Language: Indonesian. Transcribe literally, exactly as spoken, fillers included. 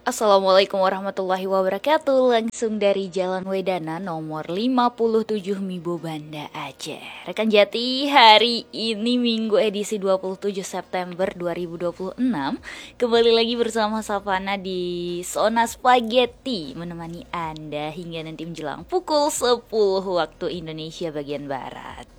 Assalamualaikum warahmatullahi wabarakatuh. Langsung dari Jalan Wedana nomor lima puluh tujuh Mibo Banda Aceh. Rekan Jati, hari ini Minggu edisi dua puluh tujuh September dua ribu dua puluh enam. Kembali lagi bersama Savana di Zona Spaghetti, menemani Anda hingga nanti menjelang pukul sepuluh waktu Indonesia bagian Barat.